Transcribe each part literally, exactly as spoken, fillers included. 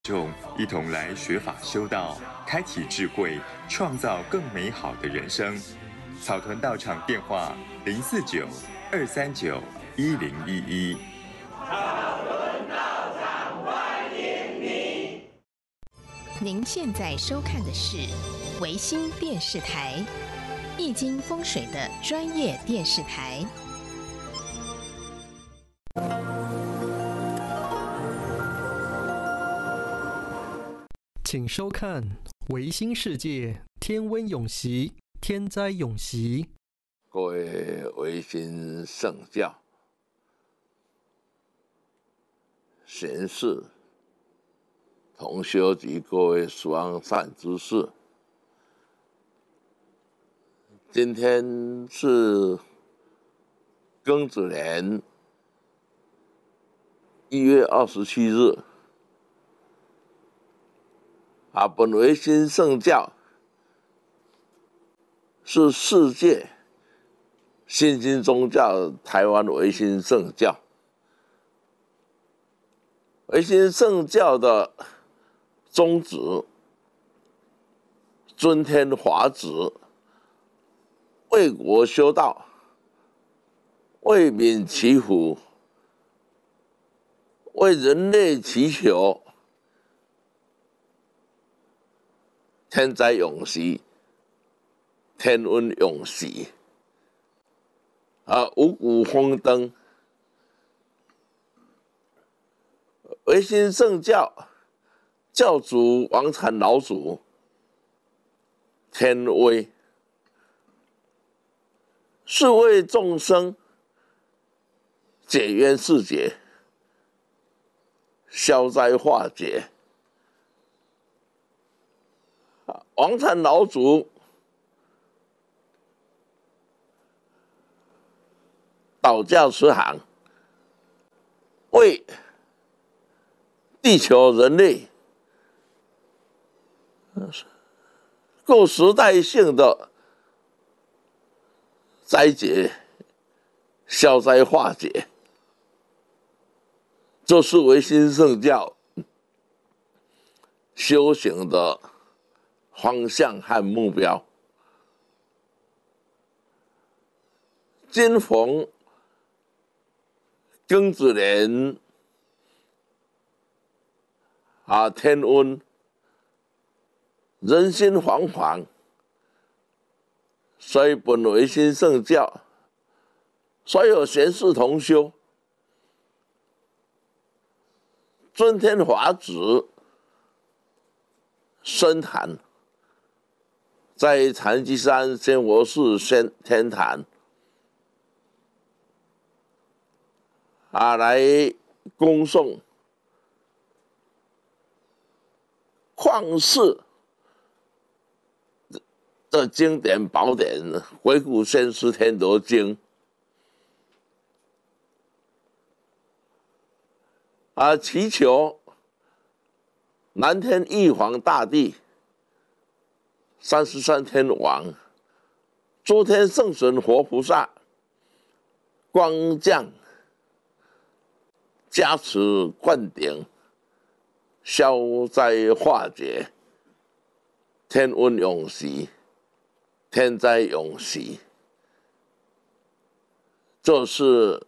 众一同来学法修道，开启智慧，创造更美好的人生。草屯道场电话：零四九二三九一零一一。 草屯道场欢迎你。 您现在收看的是维新电视台，易经风水的专业电视台。 请收看《维新世界天温永息，天灾永息》。 各位维新圣教贤士、同修及各位双善之士，今天是庚子年一月二十七日。啊，本维新圣教是世界新兴宗教台湾维新圣教。维新圣教的宗旨，尊天华旨，为国修道，为民祈福，为人类祈求天灾永息，天温永息，啊，五谷丰登。维新圣教教主王禅老祖天威，是为众生解冤释结，消灾化解。王禅老祖导教慈航，为地球人类各时代性的灾劫消灾化解，这是维新圣教修行的方向和目标。今逢庚子年啊，天温，人心惶惶，所以本维新圣教所有贤士同修尊天华旨深坛，在禅机山仙佛寺仙天坛啊，来恭送旷世的经典宝典《回古先师天德经》啊，祈求南天玉皇大帝、三十三天王、诸天圣神活菩萨光降加持灌顶，消灾化解，天温永息，天灾永息。这是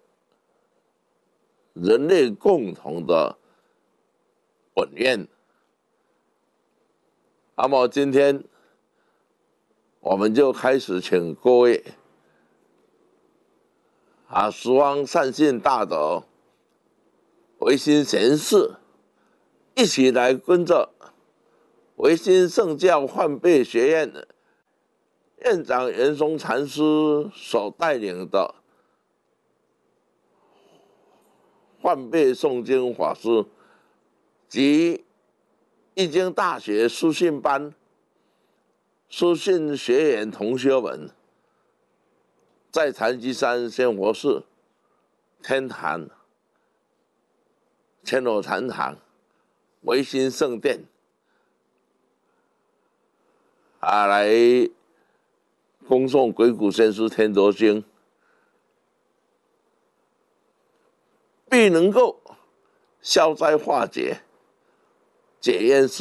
人类共同的本愿。那么今天我们就开始请各位啊，十方善信大德、维新贤士一起来跟着维新圣教换辈学院院长袁松禅师所带领的换辈诵经法师及易经大学书信班书信学员同学们，在禅机山仙佛寺天坛千罗禅堂维新圣殿啊，来恭诵《鬼谷先师天德经》，必能够消灾化解， 解烟师。